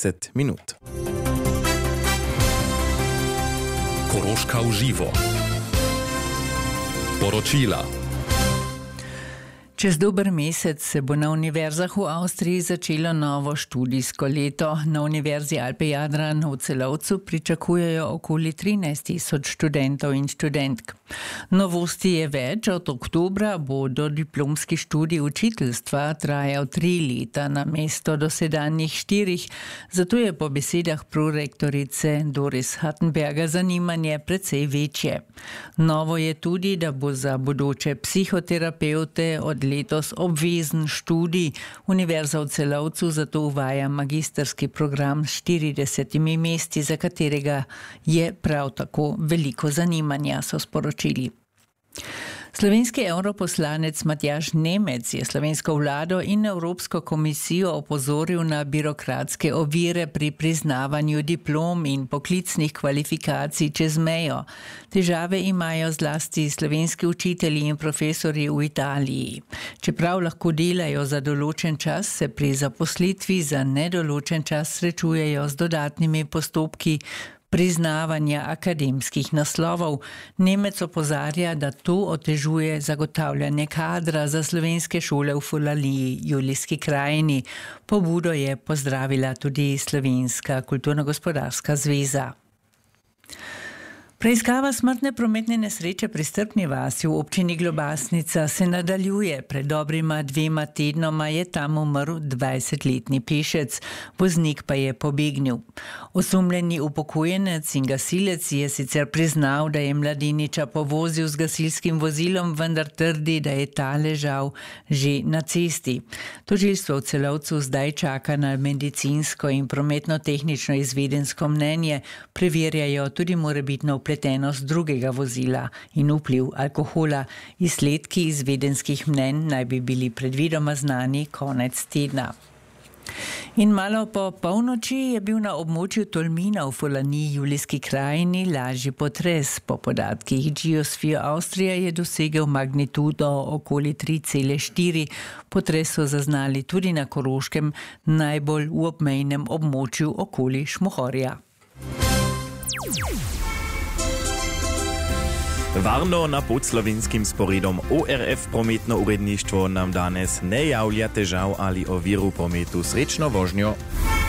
30 minut. Koroška v živo. Poročila. Čez dober mesec se bo na univerzah v Avstriji začelo novo študijsko leto. Na Univerzi Alpe Jadran v Celovcu pričakujejo okoli 13.000 študentov in študentk. Novosti je več. Od oktobra bo dodiplomski študij učiteljstva trajal 3 leta namesto dosedanjih 4. Zato je po besedah prorektorice Doris Hattenberger zanimanje precej večje. Novo je tudi, da bo za bodoče psihoterapevte od letos obvezen študij. Univerza v Celovcu zato uvaja magistrski program s 40 mesti, za katerega je prav tako veliko zanimanja, so sporočili. Slovenski europoslanec Matjaž Nemec je slovensko vlado in Evropsko komisijo opozoril na birokratske ovire pri priznavanju diplom in poklicnih kvalifikacij čez mejo. Težave imajo zlasti slovenski učitelji in profesorji v Italiji. Čeprav lahko delajo za določen čas, se pri zaposlitvi za nedoločen čas srečujejo z dodatnimi postopki priznavanja akademskih naslovov. Nemec opozarja, da to otežuje zagotavljanje kadra za slovenske šole v Fulaliji, Julijski krajini. Pobudo je pozdravila tudi Slovenska kulturno-gospodarska zveza. Preiskava smrtne prometne nesreče pri Strpni vasi v občini Globasnica se nadaljuje. Pred dobrima 2 tednoma je tam umrl 20-letni pešec, voznik pa je pobegnil. Osumljeni upokojenec in gasilec je sicer priznal, da je mladeniča povozil z gasilskim vozilom, vendar trdi, da je ta ležal že na cesti. Tožilstvo v Celovcu zdaj čaka na medicinsko in prometno-tehnično izvedensko mnenje, preverjajo tudi morebitno vpletenost drugega vozila in vpliv alkohola. Izsledki izvedenskih mnenj naj bi bili predvidoma znani konec tedna. In malo po polnoči je bil na območju Tolmina v Fulaniji, Julijski krajini, lažji potres. Po podatkih Geosphere Austria je dosegel magnitudo okoli 3,4. Potres so zaznali tudi na Koroškem, najbolj v obmejnem območju okoli Šmohorja. Varno na podslovenskim sporedom ORF prometno uredništvo nam danes ne javlja težav ali oviru prometu. Srečno vožnjo!